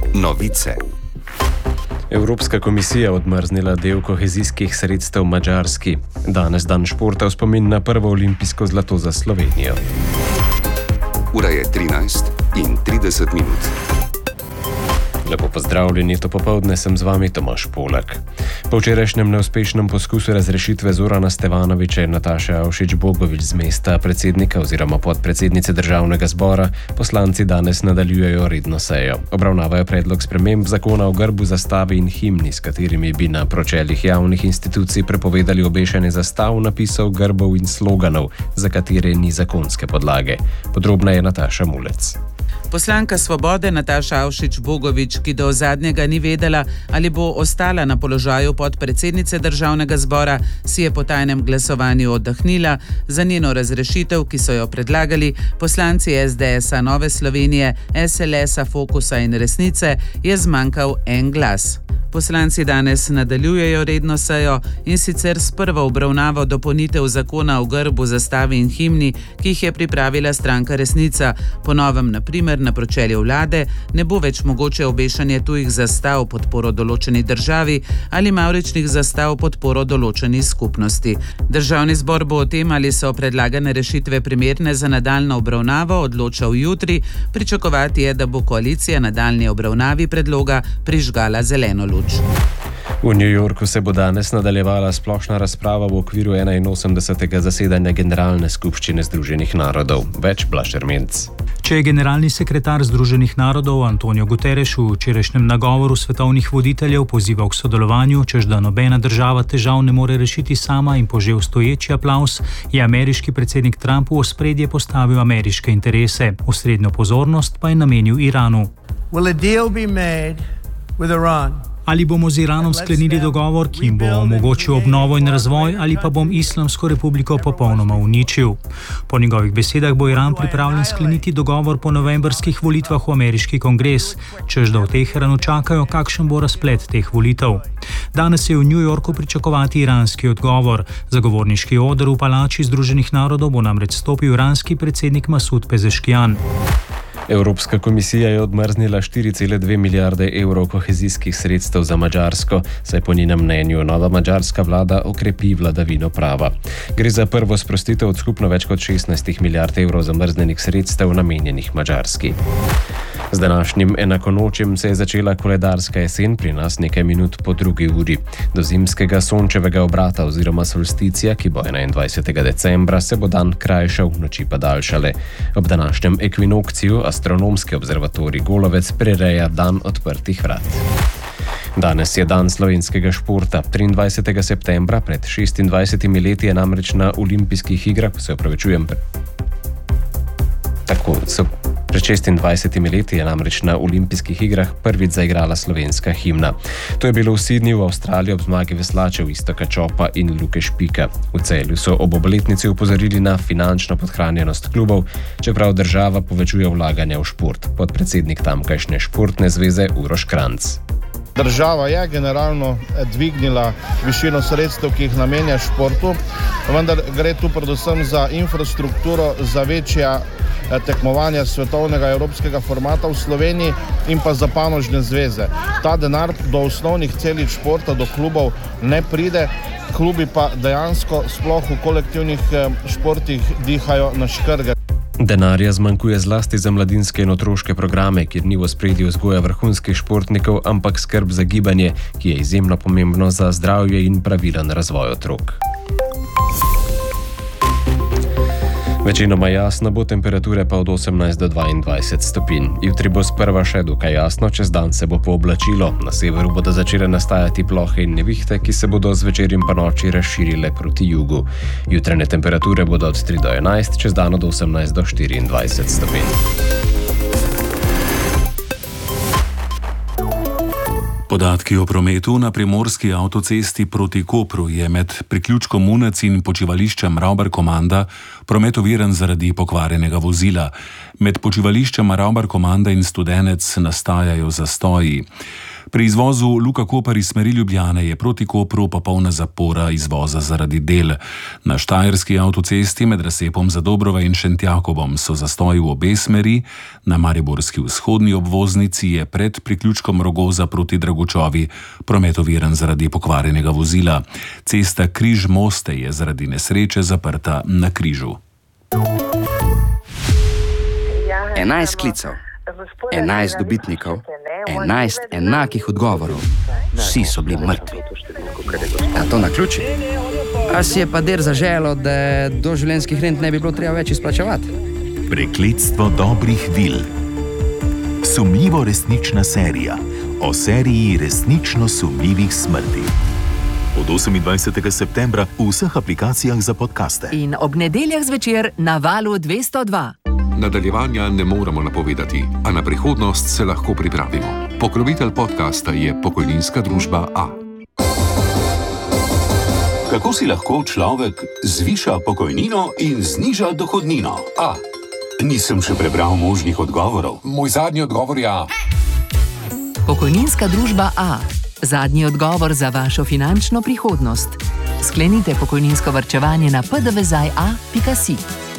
Novice. Evropska komisija odmrznila del kohezijskih sredstev Madžarski. Danes dan športa v spomin na prvo olimpijsko zlato za Slovenijo. Ura je 13:30. Lepo pozdravljeni, to popoldne sem z vami Tomaž Polak. Po včerajšnjem neuspešnem poskusu razrešitve Zorana Stevanovića in Nataše Avšič-Bogovič z mesta predsednika oziroma podpredsednice državnega zbora, poslanci danes nadaljujejo redno sejo. Obravnavajo predlog sprememb zakona o grbu, zastavi in himni, s katerimi bi na pročeljih javnih institucij prepovedali obešanje zastav, napisov, grbov in sloganov, za katere ni zakonske podlage. Podrobneje Nataša Mulec. Poslanka Svobode Nataša Avšič-Bogovič, ki do zadnjega ni vedela, ali bo ostala na položaju podpredsednice državnega zbora, si je po tajnem glasovanju oddahnila. Za njeno razrešitev, ki so jo predlagali poslanci SDS-a, Nove Slovenije, SLS-a, Fokusa in Resnice, je zmanjkal en glas. Poslanci danes nadaljujejo redno sejo in sicer s prvo obravnavo dopolnitev zakona o grbu, zastavi in himni, ki jih je pripravila stranka Resnica. Po novem, na primer, na pročelju vlade ne bo več mogoče obešanje tujih zastav podporo določeni državi ali mavričnih zastav podporo določeni skupnosti. Državni zbor bo o tem, ali so predlagane rešitve primerne za nadaljnjo obravnavo, odločal jutri. Pričakovati je, da bo koalicija nadaljnji obravnavi predloga prižgala zeleno luč. V New Yorku se bo danes nadaljevala splošna razprava v okviru 81. zasedanja Generalne skupščine Združenih narodov. Več Blaž Ermenc. Če je generalni sekretar Združenih narodov Antonio Guterres v včerajšnjem nagovoru svetovnih voditeljev pozival k sodelovanju, češ da nobena država težav ne more rešiti sama in požel stoječi aplavz, je ameriški predsednik Trump v ospredje postavil ameriške interese. Osrednjo pozornost pa je namenil Iranu. Will a deal be made with Iran? Ali bomo z Iranom sklenili dogovor, ki jim bo omogočil obnovo in razvoj, ali pa bom Islamsko republiko popolnoma uničil. Po njegovih besedah bo Iran pripravljen skleniti dogovor po novembrskih volitvah v ameriški kongres, češ da v Teheranu čakajo, kakšen bo razplet teh volitev. Danes je v New Yorku pričakovati iranski odgovor. Zagovorniški oder v palači Združenih narodov bo namreč stopil iranski predsednik Masud Pezeškijan. Evropska komisija je odmrznila 4,2 milijarde evrov kohezijskih sredstev za Madžarsko, saj po njenem mnenju nova madžarska vlada okrepi vladavino prava. Gre za prvo sprostitev od skupno več kot 16 milijard evrov zamrznenih sredstev namenjenih Madžarski. Z današnjim enakonočjem se je začela koledarska jesen pri nas nekaj minut po 2. uri. Do zimskega sončevega obrata oziroma solsticija, ki bo 21. decembra, se bo dan krajšal, noči pa daljšale. Ob današnjem ekvinokciju astronomski observatorij Golovec prireja dan odprtih vrat. Danes je dan slovenskega športa. 23. septembra pred 26 leti je namreč na olimpijskih igrah, Pred 26 leti je namreč na olimpijskih igrah prvič zaigrala slovenska himna. To je bilo v Sydneyju v Avstraliji ob zmagi veslačev Iztoka Čopa in Luke Špika. V Celju so ob obletnici upozorili na finančno podhranjenost klubov, čeprav država povečuje vlaganja v šport. Podpredsednik tamkajšnje športne zveze Uroš Kranjc. Država je generalno dvignila višino sredstev, ki jih namenja športu, vendar gre tu predvsem za infrastrukturo, za večja tekmovanja svetovnega evropskega formata v Sloveniji in pa za panožne zveze. Ta denar do osnovnih celic športa, do klubov ne pride, klubi pa dejansko sploh v kolektivnih športih dihajo na škrge. Denarja zmanjkuje zlasti za mladinske in otroške programe, kjer ni v ospredju vzgoja vrhunskih športnikov, ampak skrb za gibanje, ki je izjemno pomembno za zdravje in pravilen razvoj otrok. Večinoma jasno bo, temperature pa od 18 do 22 stopinj. Jutri bo sprva še dokaj jasno, čez dan se bo pooblačilo. Na severu bodo začele nastajati plohe in nevihte, ki se bodo zvečer in po noči razširile proti jugu. Jutranje temperature bodo od 3 do 11, čez dan od 18 do 24 stopinj. Podatki o prometu na primorski avtocesti proti Kopru je med priključkom Munec in počivališčem Ravbar-Komanda promet oviran zaradi pokvarjenega vozila. Med počivališčem Ravbar-Komanda in Studenec nastajajo zastoji. Pri izvozu Luka Koper iz smeri Ljubljane je proti Kopru popolna zapora izvoza zaradi del. Na štajerski avtocesti med razcepom Zadobrova in Šentjakobom so zastoji v obe smeri, na mariborski vzhodni obvoznici je pred priključkom Rogoza proti Dragočovi promet oviran zaradi pokvarjenega vozila. Cesta Križ-Moste je zaradi nesreče zaprta na križu. 11 klicev, 11 dobitnikov, 11 enakih odgovorov. Vsi so bili mrtvi. A to naključi? A si je pa der zaželo, da doživljenjskih rent ne bi bilo treba več izplačevati? Prekletstvo dobrih vil. Sumljivo resnična serija o seriji resnično sumljivih smrti. Od 28. septembra v vseh aplikacijah za podcaste. In ob nedeljah zvečer na Valu 202. Nadaljevanja ne moremo napovedati, a na prihodnost se lahko pripravimo. Pokrovitelj podcasta je pokojninska družba A. Kako si lahko človek zviša pokojnino in zniža dohodnino? A. Nisem še prebral možnih odgovorov. Moj zadnji odgovor je A. Pokojninska družba A. Zadnji odgovor za vašo finančno prihodnost. Sklenite pokojninsko varčevanje na pdvzaj.a.si.